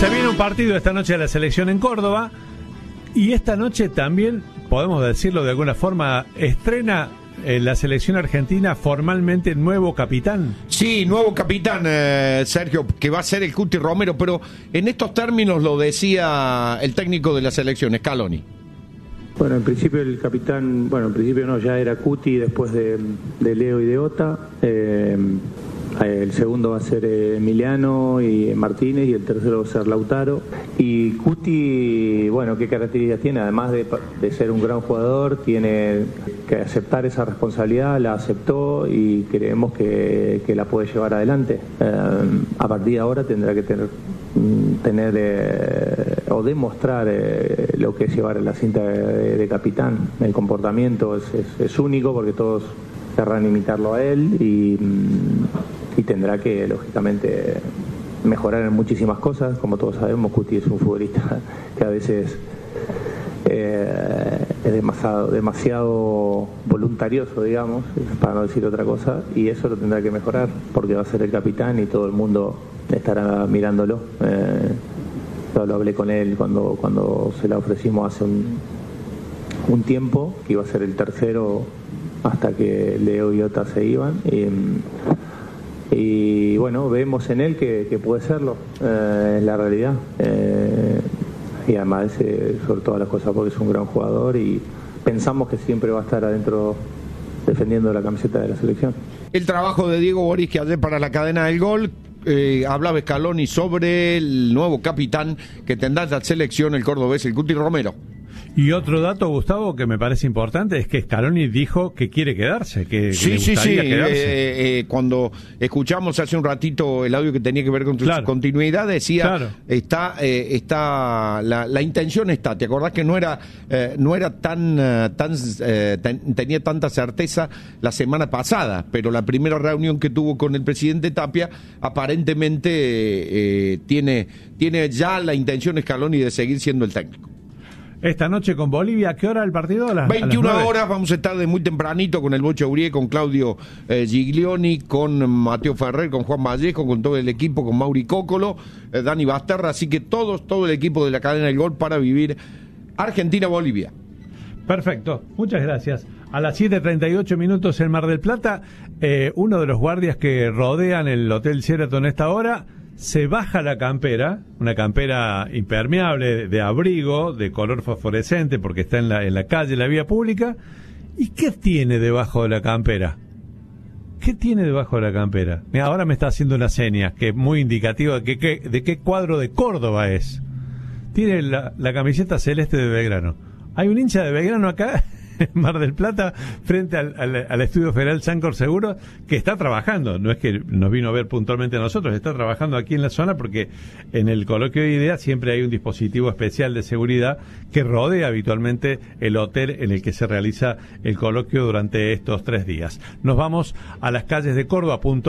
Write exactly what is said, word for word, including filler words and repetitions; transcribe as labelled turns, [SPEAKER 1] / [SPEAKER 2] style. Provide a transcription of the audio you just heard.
[SPEAKER 1] Se viene un partido esta noche de la selección en Córdoba y esta noche también, podemos decirlo de alguna forma, estrena eh, la selección argentina formalmente nuevo capitán.
[SPEAKER 2] Sí, nuevo capitán, eh, Sergio, que va a ser el Cuti Romero, pero en estos términos lo decía el técnico de la selección, Scaloni.
[SPEAKER 3] Bueno, en principio el capitán, bueno, en principio no, ya era Cuti después de, de Leo y de Ota. Eh, el segundo va a ser Emiliano y Martínez y el tercero va a ser Lautaro. Y Cuti, bueno, ¿qué características tiene? Además de, de ser un gran jugador, tiene que aceptar esa responsabilidad, la aceptó y creemos que, que la puede llevar adelante. Eh, a partir de ahora tendrá que tener tener eh, o demostrar eh, lo que es llevar la cinta de, de capitán. El comportamiento es, es, es único porque todos querrán imitarlo a él y, y tendrá que lógicamente mejorar en muchísimas cosas. Como todos sabemos, Cuti es un futbolista que a veces eh, es demasiado, demasiado voluntarioso, digamos, para no decir otra cosa, y eso lo tendrá que mejorar porque va a ser el capitán y todo el mundo estará mirándolo. Eh, yo lo hablé con él cuando cuando se la ofrecimos hace un, un tiempo, que iba a ser el tercero hasta que Leo y Ota se iban. Y, y bueno, vemos en él que, que puede serlo, eh, es la realidad. Eh, y además, eh, sobre todas las cosas, porque es un gran jugador y pensamos que siempre va a estar adentro defendiendo la camiseta de la selección.
[SPEAKER 2] El trabajo de Diego Boris, que ayer para la cadena del Gol, Eh, hablaba Scaloni sobre el nuevo capitán que tendrá la selección, el cordobés, el Cuti Romero.
[SPEAKER 1] Y otro dato, Gustavo, que me parece importante es que Scaloni dijo que quiere quedarse, que,
[SPEAKER 2] sí,
[SPEAKER 1] que le
[SPEAKER 2] sí,
[SPEAKER 1] gustaría
[SPEAKER 2] sí.
[SPEAKER 1] quedarse.
[SPEAKER 2] Eh, eh, cuando escuchamos hace un ratito el audio que tenía que ver con
[SPEAKER 1] claro.
[SPEAKER 2] su continuidad, decía,
[SPEAKER 1] claro.
[SPEAKER 2] está, eh, está la, la intención está. ¿Te acordás que no era, eh, no era tan, tan eh, ten, tenía tanta certeza la semana pasada, pero la primera reunión que tuvo con el presidente Tapia, aparentemente eh, tiene, tiene ya la intención Scaloni de seguir siendo el técnico.
[SPEAKER 1] Esta noche con Bolivia, ¿a qué hora el partido? A las,
[SPEAKER 2] veintiuna
[SPEAKER 1] a las
[SPEAKER 2] horas, vamos a estar de muy tempranito con el Bocho Urié, con Claudio eh, Giglioni, con Mateo Ferrer, con Juan Vallejo, con todo el equipo, con Mauri Cócolo, eh, Dani Basterra, así que todos, todo el equipo de la cadena del Gol para vivir Argentina-Bolivia.
[SPEAKER 1] Perfecto, muchas gracias. A las siete treinta y ocho minutos en Mar del Plata, eh, uno de los guardias que rodean el Hotel Sheraton a esta hora se baja la campera, una campera impermeable de abrigo, de color fosforescente, porque está en la, en la calle, en la vía pública. ¿Y qué tiene debajo de la campera? ¿Qué tiene debajo de la campera? Mira, ahora me está haciendo una seña que es muy indicativa de, que, que, de qué cuadro de Córdoba es. Tiene la, la camiseta celeste de Belgrano. Hay un hincha de Belgrano acá en Mar del Plata, frente al, al, al Estudio Federal Sancor Seguros, que está trabajando, no es que nos vino a ver puntualmente a nosotros, está trabajando aquí en la zona porque en el coloquio de ideas siempre hay un dispositivo especial de seguridad que rodea habitualmente el hotel en el que se realiza el coloquio durante estos tres días. Nos vamos a las calles de Córdoba, punto